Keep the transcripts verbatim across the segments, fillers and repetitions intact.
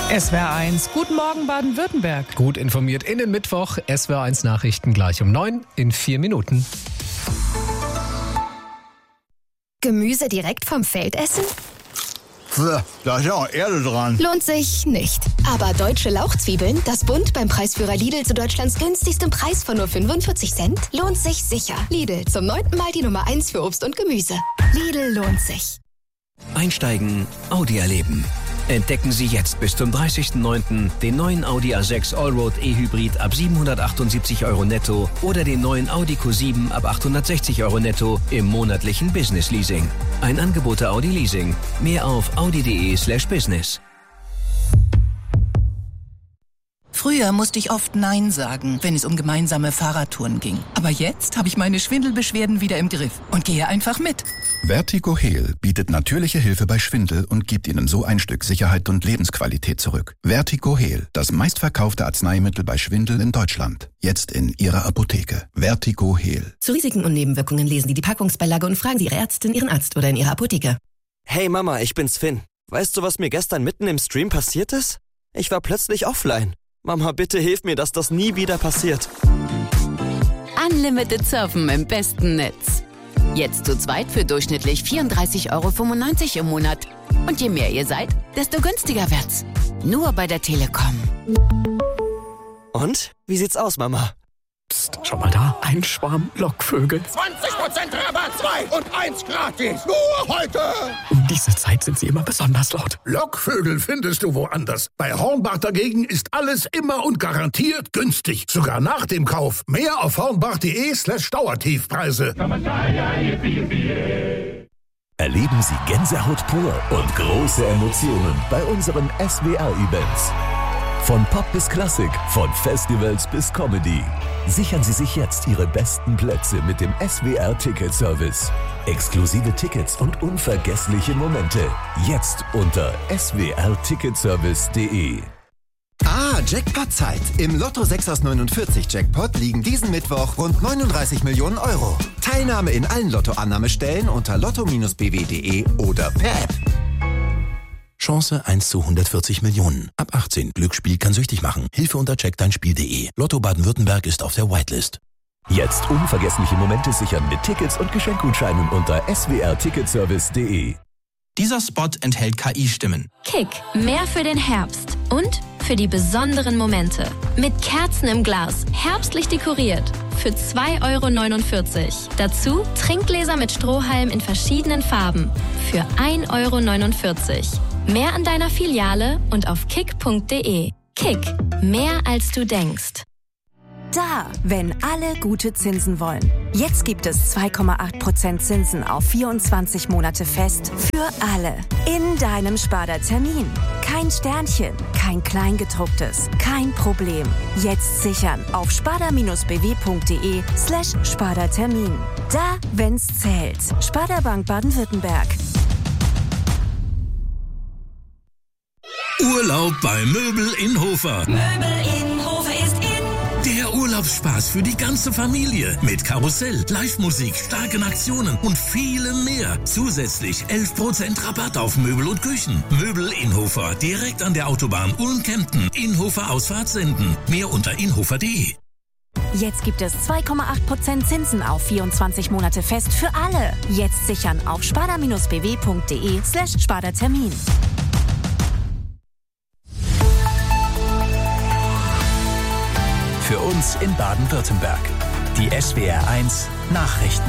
S W R eins, guten Morgen Baden-Württemberg. Gut informiert in den Mittwoch, S W R eins Nachrichten gleich um neun in vier Minuten. Gemüse direkt vom Feld essen? Da ist ja auch Erde dran. Lohnt sich nicht. Aber deutsche Lauchzwiebeln, das Bund beim Preisführer Lidl zu Deutschlands günstigstem Preis von nur fünfundvierzig Cent, lohnt sich sicher. Lidl, zum neunten Mal die Nummer eins für Obst und Gemüse. Lidl lohnt sich. Einsteigen, Audi erleben. Entdecken Sie jetzt bis zum dreißigsten neunten den neuen Audi A sechs Allroad E-Hybrid ab siebenhundertachtundsiebzig Euro netto oder den neuen Audi Q sieben ab achthundertsechzig Euro netto im monatlichen Business Leasing. Ein Angebot der Audi Leasing. Mehr auf audi.de slash business. Früher musste ich oft Nein sagen, wenn es um gemeinsame Fahrradtouren ging. Aber jetzt habe ich meine Schwindelbeschwerden wieder im Griff und gehe einfach mit. Vertigo Heal bietet natürliche Hilfe bei Schwindel und gibt Ihnen so ein Stück Sicherheit und Lebensqualität zurück. Vertigo Heal, das meistverkaufte Arzneimittel bei Schwindel in Deutschland. Jetzt in Ihrer Apotheke. Vertigo Heal. Zu Risiken und Nebenwirkungen lesen Sie die Packungsbeilage und fragen Sie Ihre Ärztin, Ihren Arzt oder in Ihrer Apotheke. Hey Mama, ich bin's Finn. Weißt du, was mir gestern mitten im Stream passiert ist? Ich war plötzlich offline. Mama, bitte hilf mir, dass das nie wieder passiert. Unlimited Surfen im besten Netz. Jetzt zu zweit für durchschnittlich vierunddreißig Euro fünfundneunzig im Monat. Und je mehr ihr seid, desto günstiger wird's. Nur bei der Telekom. Und? Wie sieht's aus, Mama? Psst, schau mal da, ein Schwarm Lockvögel. zwanzig Prozent Rabatt, zwei und eins gratis. Nur heute. Um diese Zeit sind sie immer besonders laut. Lockvögel findest du woanders. Bei Hornbach dagegen ist alles immer und garantiert günstig. Sogar nach dem Kauf. Mehr auf hornbach.de slash Dauertiefpreise. Erleben Sie Gänsehaut pur und große Emotionen bei unseren S W R-Events. Von Pop bis Klassik, von Festivals bis Comedy. Sichern Sie sich jetzt Ihre besten Plätze mit dem S W R-Ticket-Service. Exklusive Tickets und unvergessliche Momente. Jetzt unter s w r ticketservice punkt d e. Ah, Jackpot-Zeit. Im Lotto sechs aus neunundvierzig Jackpot liegen diesen Mittwoch rund neununddreißig Millionen Euro. Teilnahme in allen Lottoannahmestellen unter lotto Bindestrich b w punkt d e oder per App. Chance eins zu hundertvierzig Millionen. Ab achtzehn. Glücksspiel kann süchtig machen. Hilfe unter check dein spiel punkt d e. Lotto Baden-Württemberg ist auf der Whitelist. Jetzt unvergessliche Momente sichern mit Tickets und Geschenkgutscheinen unter s w r ticketservice punkt d e. Dieser Spot enthält K I-Stimmen. Kick, mehr für den Herbst und für die besonderen Momente. Mit Kerzen im Glas, herbstlich dekoriert. Für zwei Euro neunundvierzig. Dazu Trinkgläser mit Strohhalm in verschiedenen Farben. Für ein Euro neunundvierzig. Mehr an deiner Filiale und auf kick punkt d e. Kick, mehr als du denkst. Da, wenn alle gute Zinsen wollen. Jetzt gibt es zwei Komma acht Prozent Zinsen auf vierundzwanzig Monate fest für alle. In deinem Sparda-Termin. Kein Sternchen, kein Kleingedrucktes, kein Problem. Jetzt sichern auf sparda-bw.de slash Sparda-Termin. Da, wenn's zählt. Sparda Bank Baden-Württemberg. Urlaub bei Möbel in Hofer. Möbel in Hofer ist in. Der Urlaubsspaß für die ganze Familie. Mit Karussell, Live-Musik, starken Aktionen und vielem mehr. Zusätzlich elf Prozent Rabatt auf Möbel und Küchen. Möbel in Hofer, direkt an der Autobahn Ulm-Kempten. Inhofer Ausfahrt senden. Mehr unter inhofer punkt d e. Jetzt gibt es zwei Komma acht Prozent Zinsen auf vierundzwanzig Monate fest für alle. Jetzt sichern auf sparda-bw.de slash Sparda-Termin. Für uns in Baden-Württemberg. Die S W R eins Nachrichten.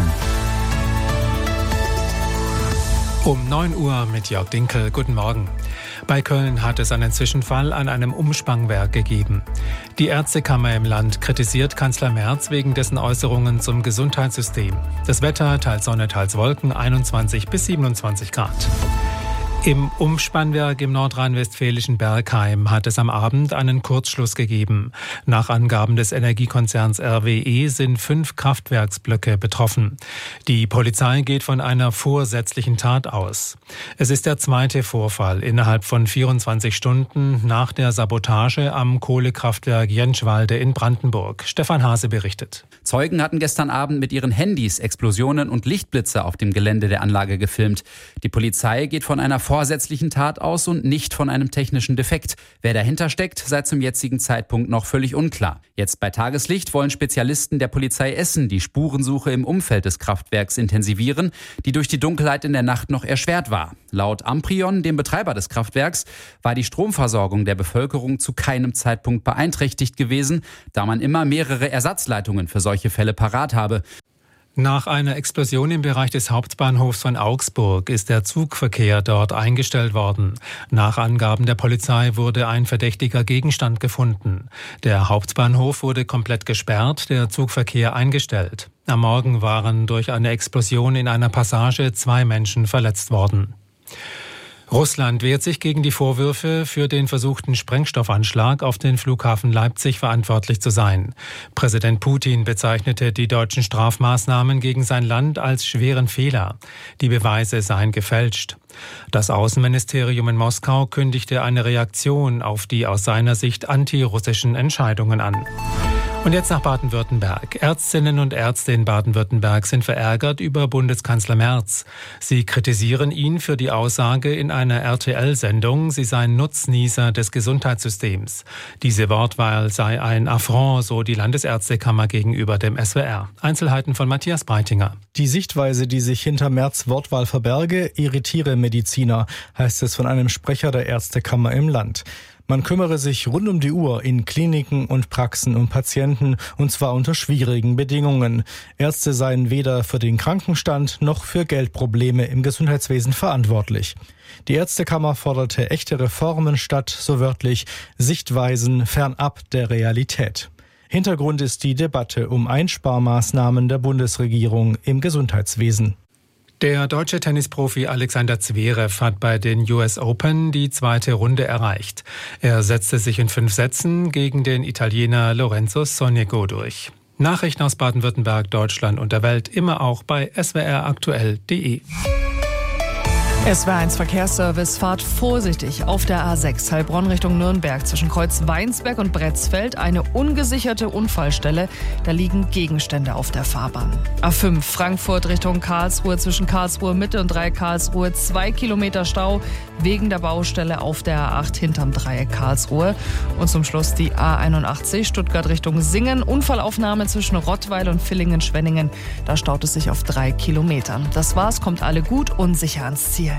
Um neun Uhr mit Jörg Dinkel. Guten Morgen. Bei Köln hat es einen Zwischenfall an einem Umspannwerk gegeben. Die Ärztekammer im Land kritisiert Kanzler Merz wegen dessen Äußerungen zum Gesundheitssystem. Das Wetter, teils Sonne, teils Wolken, einundzwanzig bis siebenundzwanzig Grad. Im Umspannwerk im nordrhein-westfälischen Bergheim hat es am Abend einen Kurzschluss gegeben. Nach Angaben des Energiekonzerns R W E sind fünf Kraftwerksblöcke betroffen. Die Polizei geht von einer vorsätzlichen Tat aus. Es ist der zweite Vorfall innerhalb von vierundzwanzig Stunden nach der Sabotage am Kohlekraftwerk Jentschwalde in Brandenburg. Stefan Hase berichtet. Zeugen hatten gestern Abend mit ihren Handys Explosionen und Lichtblitze auf dem Gelände der Anlage gefilmt. Die Polizei geht von einer vorsätzlichen Tat aus und nicht von einem technischen Defekt. Wer dahinter steckt, sei zum jetzigen Zeitpunkt noch völlig unklar. Jetzt bei Tageslicht wollen Spezialisten der Polizei Essen die Spurensuche im Umfeld des Kraftwerks intensivieren, die durch die Dunkelheit in der Nacht noch erschwert war. Laut Amprion, dem Betreiber des Kraftwerks, war die Stromversorgung der Bevölkerung zu keinem Zeitpunkt beeinträchtigt gewesen, da man immer mehrere Ersatzleitungen für solche Fälle parat habe. Nach einer Explosion im Bereich des Hauptbahnhofs von Augsburg ist der Zugverkehr dort eingestellt worden. Nach Angaben der Polizei wurde ein verdächtiger Gegenstand gefunden. Der Hauptbahnhof wurde komplett gesperrt, der Zugverkehr eingestellt. Am Morgen waren durch eine Explosion in einer Passage zwei Menschen verletzt worden. Russland wehrt sich gegen die Vorwürfe, für den versuchten Sprengstoffanschlag auf den Flughafen Leipzig verantwortlich zu sein. Präsident Putin bezeichnete die deutschen Strafmaßnahmen gegen sein Land als schweren Fehler. Die Beweise seien gefälscht. Das Außenministerium in Moskau kündigte eine Reaktion auf die aus seiner Sicht antirussischen Entscheidungen an. Und jetzt nach Baden-Württemberg. Ärztinnen und Ärzte in Baden-Württemberg sind verärgert über Bundeskanzler Merz. Sie kritisieren ihn für die Aussage in einer R T L-Sendung, sie seien Nutznießer des Gesundheitssystems. Diese Wortwahl sei ein Affront, so die Landesärztekammer gegenüber dem S W R. Einzelheiten von Matthias Breitinger. Die Sichtweise, die sich hinter Merz' Wortwahl verberge, irritiere Mediziner, heißt es von einem Sprecher der Ärztekammer im Land. Man kümmere sich rund um die Uhr in Kliniken und Praxen um Patienten, und zwar unter schwierigen Bedingungen. Ärzte seien weder für den Krankenstand noch für Geldprobleme im Gesundheitswesen verantwortlich. Die Ärztekammer forderte echte Reformen statt, so wörtlich, Sichtweisen fernab der Realität. Hintergrund ist die Debatte um Einsparmaßnahmen der Bundesregierung im Gesundheitswesen. Der deutsche Tennisprofi Alexander Zverev hat bei den U S Open die zweite Runde erreicht. Er setzte sich in fünf Sätzen gegen den Italiener Lorenzo Sonego durch. Nachrichten aus Baden-Württemberg, Deutschland und der Welt immer auch bei s w r aktuell punkt d e. S W R eins Verkehrsservice, fahrt vorsichtig auf der A sechs Heilbronn Richtung Nürnberg zwischen Kreuz Weinsberg und Bretzfeld. Eine ungesicherte Unfallstelle, da liegen Gegenstände auf der Fahrbahn. A fünf Frankfurt Richtung Karlsruhe zwischen Karlsruhe Mitte und Dreieck Karlsruhe. Zwei Kilometer Stau wegen der Baustelle auf der A acht hinterm Dreieck Karlsruhe. Und zum Schluss die A einundachtzig Stuttgart Richtung Singen. Unfallaufnahme zwischen Rottweil und Villingen-Schwenningen. Da staut es sich auf drei Kilometern. Das war's, kommt alle gut und sicher ans Ziel.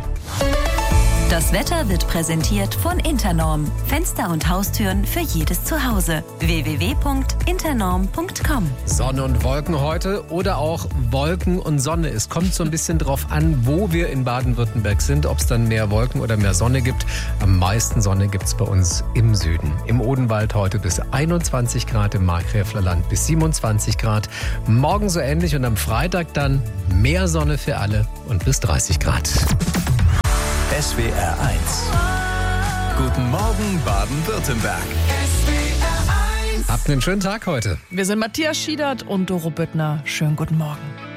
Das Wetter wird präsentiert von Internorm. Fenster und Haustüren für jedes Zuhause. w w w punkt internorm punkt com. Sonne und Wolken heute oder auch Wolken und Sonne. Es kommt so ein bisschen drauf an, wo wir in Baden-Württemberg sind, ob es dann mehr Wolken oder mehr Sonne gibt. Am meisten Sonne gibt es bei uns im Süden. Im Odenwald heute bis einundzwanzig Grad, im Markgräflerland bis siebenundzwanzig Grad. Morgen so ähnlich und am Freitag dann mehr Sonne für alle und bis dreißig Grad. S W R eins. Guten Morgen, Baden-Württemberg. Habt einen schönen Tag heute. Wir sind Matthias Schiedert und Doro Büttner. Schönen guten Morgen.